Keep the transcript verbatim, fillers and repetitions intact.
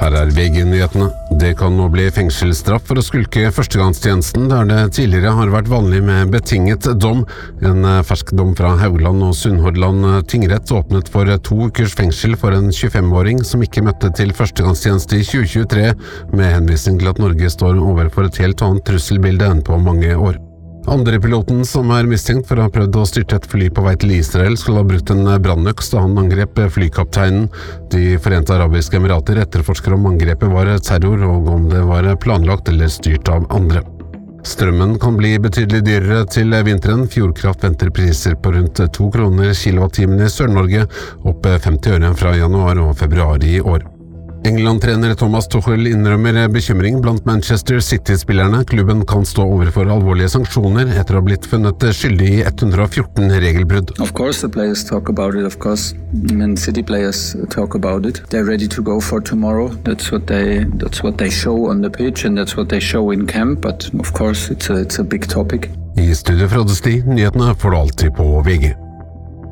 Her er V G-nyhetene. Det kan nå bli fengselsstraff for å skulke førstegangstjenesten, der det tidligere har vært vanlig med betinget dom. En fersk dom fra Haugland og Sunnhordland tingrett åpnet for to ukers fengsel for en tjuefem-åring som ikke møtte til førstegangstjeneste i tjue tjuetre, med henvisning til at Norge står overfor et helt annet trusselbilde enn på mange år. Andre piloten, som er mistenkt for å ha prøvd å styrte et fly på vei til Israel, skal ha brukt en brannøks da han angrep flykapteinen. De Forente Arabiske Emirater etterforsker om angrepet var terror, og om det var planlagt eller styrt av andre. Strømmen kan bli betydelig dyrere til vinteren. Fjordkraft venter priser på rundt to kroner kilowattimen i Sør-Norge, opp femti øre fra januar og februar i år. England-trener Thomas Tuchel innrømmer bekymring blant Manchester City-spillerne. Klubben kan stå overfor alvorlige sanksjoner etter å ha blitt funnet skyldig i one hundred fourteen regelbrudd. Of course the players talk about it, of course. Man City players talk about it. They're ready to go for tomorrow. That's what they that's what they show on the pitch and that's what they show in camp, but of course it's a, it's a big topic. I studio fra Oddesti, nyhetene får du alltid på V G.